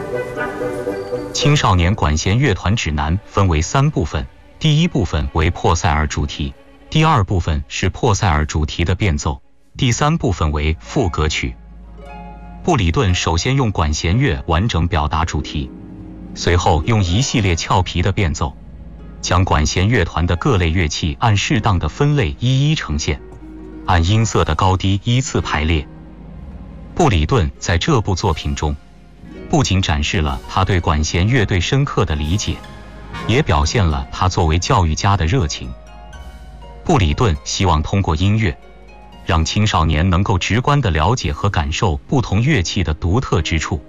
青少年管弦乐团指南分为3部分，第一部分为珀塞尔主题，第二部分是珀塞尔主题的变奏，第三部分为副歌曲。布里顿首先用管弦乐完整表达主题，随后用一系列俏皮的变奏，将管弦乐团的各类乐器按适当的分类一一呈现，按音色的高低依次排列。布里顿在这部作品中，不仅展示了他对管弦乐队深刻的理解，也表现了他作为教育家的热情。布里顿希望通过音乐，让青少年能够直观地了解和感受不同乐器的独特之处，